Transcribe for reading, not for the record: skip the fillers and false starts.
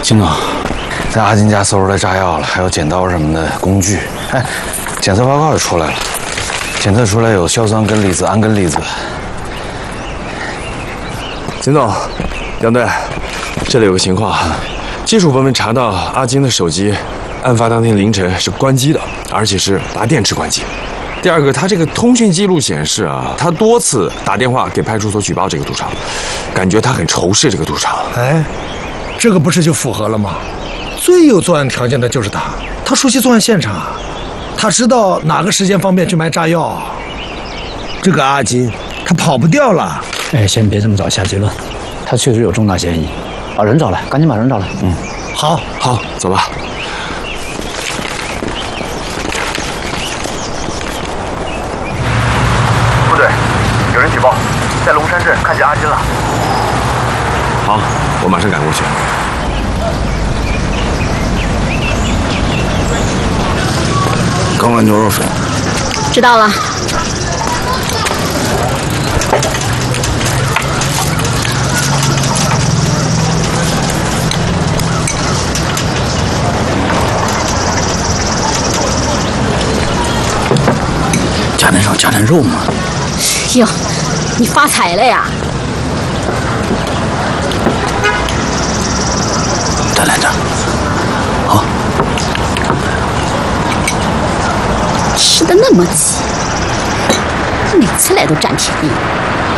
秦总，在阿金家搜出来炸药了，还有剪刀什么的工具。哎，检测报告也出来了，检测出来有硝酸根离子、氨根离子。 秦总，杨队，这里有个情况，技术部门查到阿金的手机，案发当天凌晨是关机的，而且是拔电池关机。第二个，他这个通讯记录显示啊，他多次打电话给派出所举报这个赌场，感觉他很仇视这个赌场。 哎，这个不是就符合了吗？最有作案条件的就是他，他熟悉作案现场，他知道哪个时间方便去买炸药。这个阿金，他跑不掉了。 哎，先别这么早下结论，他确实有重大嫌疑。把人找来，赶紧把人找来。 好， 好，走吧。 部队，有人举报，在龙山镇看见阿金了。 好，我马上赶过去。 刚碗牛肉粉。 知道了。 加点上加点肉嘛。 哟，你发财了呀！ 再来点。好。 吃的那么急，每次来都占便宜。